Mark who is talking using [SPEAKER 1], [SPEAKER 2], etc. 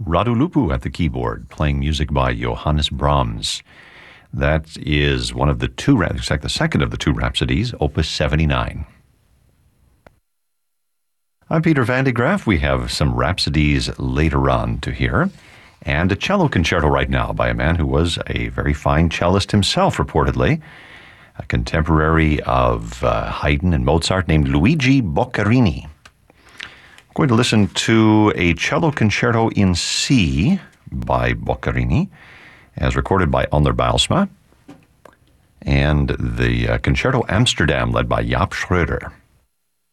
[SPEAKER 1] Radu Lupu at the keyboard, playing music by Johannes Brahms. That is one of the two, in fact, the second of the two Rhapsodies, Opus 79. I'm Peter Van de Graaf. We have some Rhapsodies later on to hear, and a cello concerto right now by a man who was a very fine cellist himself, reportedly, a contemporary of Haydn and Mozart named Luigi Boccherini. I'm going to listen to a cello concerto in C by Boccherini, as recorded by Onder Bijlsma, and the Concerto Amsterdam led by Jaap Schröder.